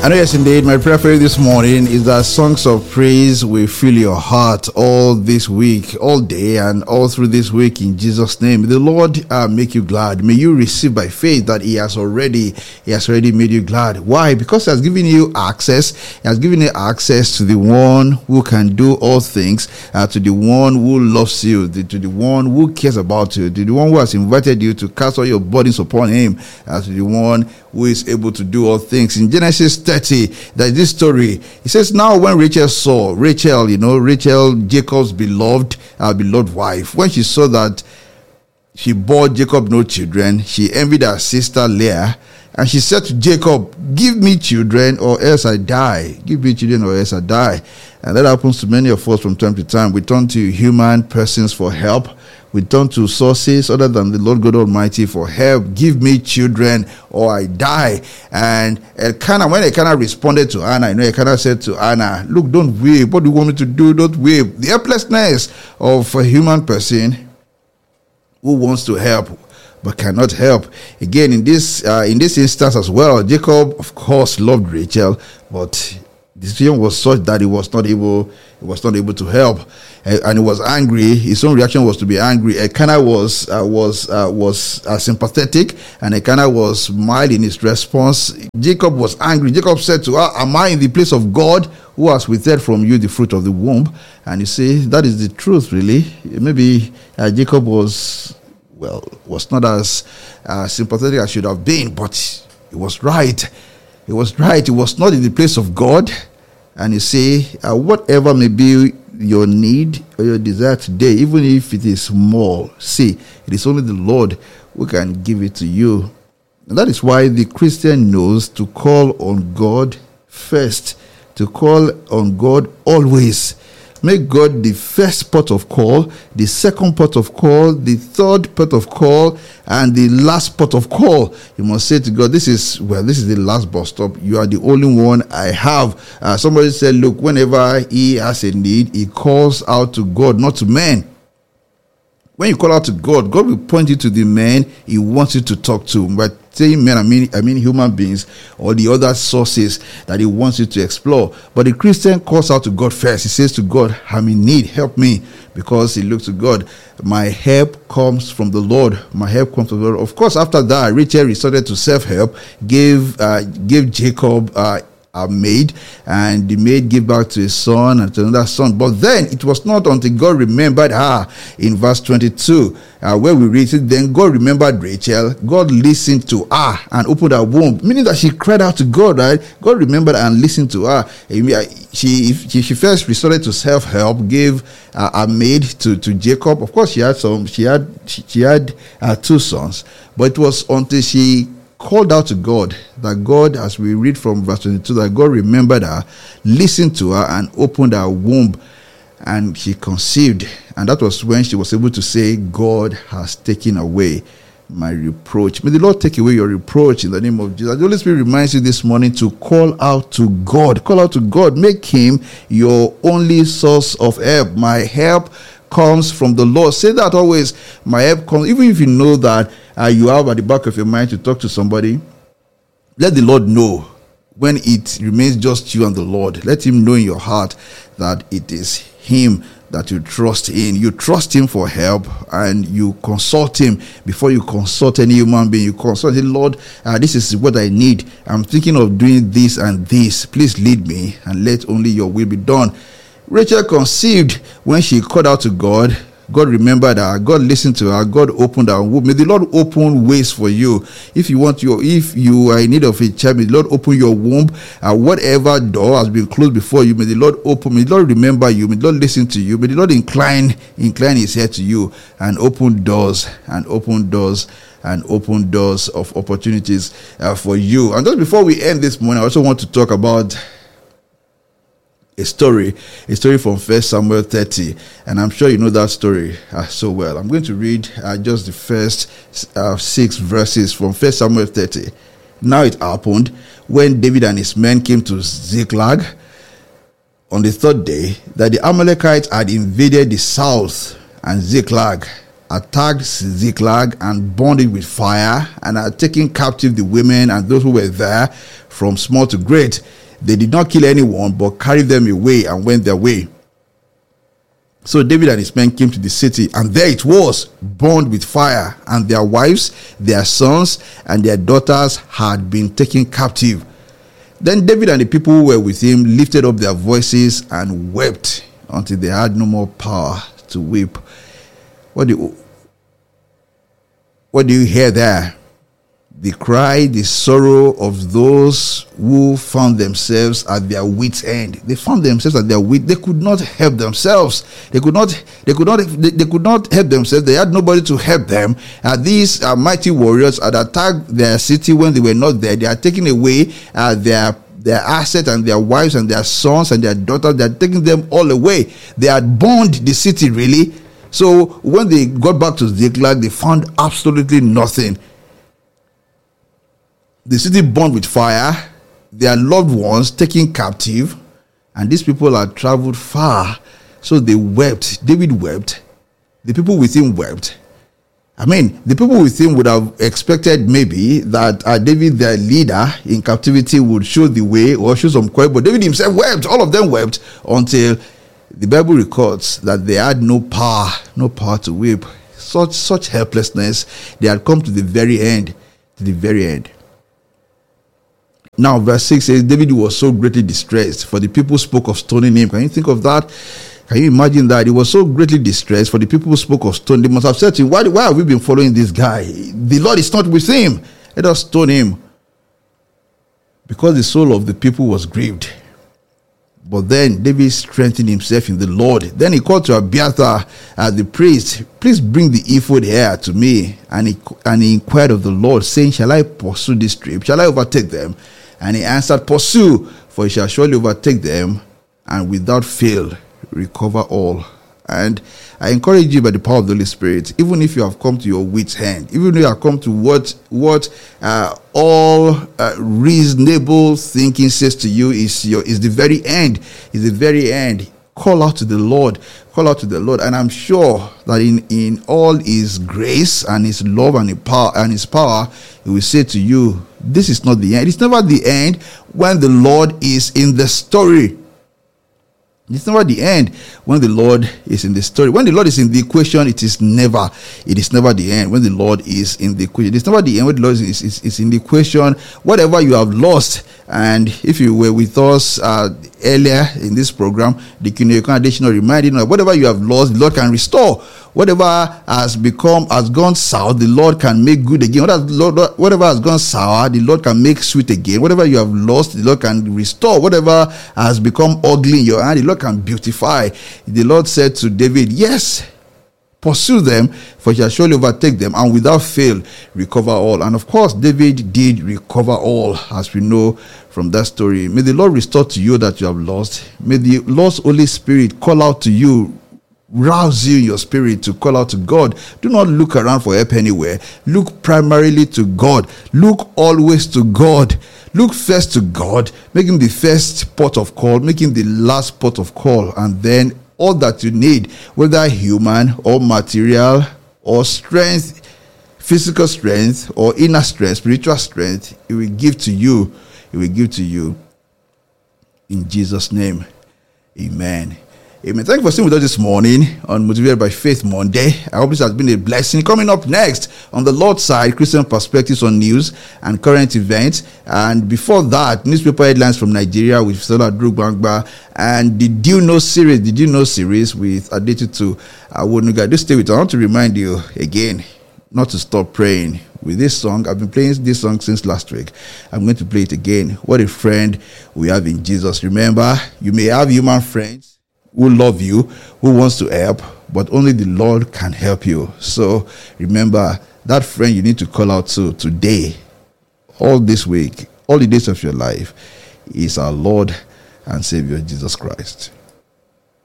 And yes, indeed, my prayer for you this morning is that songs of praise will fill your heart all this week, all day, and all through this week in Jesus' name. The Lord make you glad. May you receive by faith that He has already made you glad. Why? Because He has given you access. He has given you access to the one who can do all things, to the one who loves you, to the one who cares about you, to the one who has invited you to cast all your burdens upon Him, to the one who is able to do all things. In Genesis 30, there's this story. It says, now when Rachel saw, Rachel, Jacob's beloved wife, when she saw that she bore Jacob no children, she envied her sister Leah, and she said to Jacob, give me children or else I die. Give me children or else I die. And that happens to many of us from time to time. We turn to human persons for help. We turn to sources other than the Lord God Almighty for help. Give me children or I die. And Elkanah, when Elkanah responded to Hannah, Elkanah said to Hannah, look, don't weep. What do you want me to do? Don't weep. The helplessness of a human person who wants to help but cannot help. Again, in this instance as well, Jacob, of course, loved Rachel, but the situation was such that he was not able to help, and he was angry. His own reaction was to be angry. Elkanah was sympathetic, and Elkanah was mild in his response. Jacob was angry. Jacob said to her, am I in the place of God who has withheld from you the fruit of the womb? And you see, that is the truth, really. Maybe Jacob was not as sympathetic as should have been, but he was right. He was right. He was not in the place of God. And you see, whatever may be your need or your desire today, even if it is small, see, it is only the Lord who can give it to you. And that is why the Christian knows to call on God first, to call on God always. Make God the first port of call, the second port of call, the third port of call, and the last port of call. You must say to God, this is the last bus stop. You are the only one I have. Somebody said, look, whenever he has a need, he calls out to God, not to men. When you call out to God, God will point you to the man He wants you to talk to. But saying men, I mean human beings or the other sources that He wants you to explore. But the Christian calls out to God first. He says to God, I'm in need, help me. Because he looks to God. My help comes from the Lord. My help comes from the Lord. Of course, after that, Rachel resorted to self-help, gave Jacob a maid, and the maid gave back to his son and to another son. But then it was not until God remembered her in verse 22 where we read it. Then God remembered Rachel. God listened to her and opened her womb, meaning that she cried out to God, right? God remembered and listened to her. She first resorted to self-help, gave a maid to Jacob. Of course, she had two sons, but it was until she called out to God, that God, as we read from verse 22, that God remembered her, listened to her, and opened her womb, and she conceived. And that was when she was able to say, God has taken away my reproach. May the Lord take away your reproach in the name of Jesus. The Holy Spirit reminds you this morning to call out to God. Call out to God. Make Him your only source of help. My help comes from the Lord. Say that always. My help comes, even if you know that you have at the back of your mind to talk to somebody. Let the Lord know when it remains just you and the Lord. Let Him know in your heart that it is Him that you trust in. You trust Him for help, and you consult Him before you consult any human being. You consult Him, Lord, this is what I need. I'm thinking of doing this and this. Please lead me, and let only your will be done. Rachel conceived when she called out to God. God remembered her. God listened to her. God opened her womb. May the Lord open ways for you. If you are in need of a child, may the Lord open your womb. Whatever door has been closed before you, may the Lord open. May the Lord remember you. May the Lord listen to you. May the Lord incline His head to you and open doors and open doors and open doors of opportunities for you. And just before we end this morning, I also want to talk about a story from 1 Samuel 30, and I'm sure you know that story so well. I'm going to read just the first 6 verses from 1 Samuel 30. Now it happened, when David and his men came to Ziklag on the 3rd day, that the Amalekites had invaded the south, and Ziklag attacked Ziklag and burned it with fire, and had taken captive the women and those who were there, from small to great. They did not kill anyone, but carried them away and went their way. So David and his men came to the city, and there it was, burned with fire, and their wives, their sons, and their daughters had been taken captive. Then David and the people who were with him lifted up their voices and wept until they had no more power to weep. What do you hear there? The cry, the sorrow of those who found themselves at their wits' end. They found themselves at their wit. They could not help themselves. They could not help themselves. They had nobody to help them. These mighty warriors had attacked their city when they were not there. They had taken away their assets and their wives and their sons and their daughters. They had taken them all away. They had burned the city, really. So when they got back to Ziklag, they found absolutely nothing. The city burned with fire, their loved ones taken captive, and these people had traveled far. So they wept. David wept. The people with him wept. I mean, the people with him would have expected maybe that David, their leader in captivity, would show the way or show some courage, but David himself wept. All of them wept until the Bible records that they had no power to weep. Such helplessness. They had come to the very end. Now, verse 6 says, David was so greatly distressed, for the people spoke of stoning him. Can you think of that? Can you imagine that? He was so greatly distressed, for the people spoke of stoning. They must have said to him, why have we been following this guy? The Lord is not with him. Let us stone him. Because the soul of the people was grieved. But then David strengthened himself in the Lord. Then he called to Abiathar the priest, please bring the ephod here to me. And he inquired of the Lord, saying, shall I pursue this trip? Shall I overtake them? And he answered, pursue, for he shall surely overtake them, and without fail recover all. And I encourage you by the power of the Holy Spirit, even if you have come to your wit's end, even if you have come to what all reasonable thinking says to you is the very end, call out to the Lord. And I'm sure that in all his grace and his love and his power, he will say to you, this is not the end. It's never the end when the Lord is in the story. It's never the end when the Lord is in the story. When the Lord is in the equation, it is never the end. When the Lord is in the equation, it's never the end when the Lord is in the equation. Whatever you have lost, and if you were with us earlier in this program, the congregation reminding you, whatever you have lost, the Lord can restore. Whatever has gone sour, the Lord can make good again. Whatever has gone sour, the Lord can make sweet again. Whatever you have lost, the Lord can restore. Whatever has become ugly in your hand, the Lord can beautify. The Lord said to David, yes, pursue them, for he shall surely overtake them, and without fail recover all. And of course, David did recover all, as we know from that story. May the Lord restore to you that you have lost. May the Lord's Holy Spirit call out to you, rouse you in your spirit to call out to God. Do not look around for help anywhere. Look primarily to God. Look always to God. Look first to God. Make him the first port of call. Make him the last port of call. And then all that you need, whether human or material or strength, physical strength or inner strength, spiritual strength, he will give to you. He will give to you. In Jesus' name, amen. Amen. Thank you for staying with us this morning on Motivated by Faith Monday. I hope this has been a blessing. Coming up next on the Lord's side, Christian perspectives on news and current events. And before that, newspaper headlines from Nigeria with Sola Drugbangba and the Did You Know series with Adetutu Awonuga. Just stay with us. I want to remind you again not to stop praying. With this song, I've been playing this song since last week. I'm going to play it again. What a friend we have in Jesus. Remember, you may have human friends who love you, who wants to help, but only the Lord can help you. So remember, that friend you need to call out to today, all this week, all the days of your life, is our Lord and Savior Jesus Christ.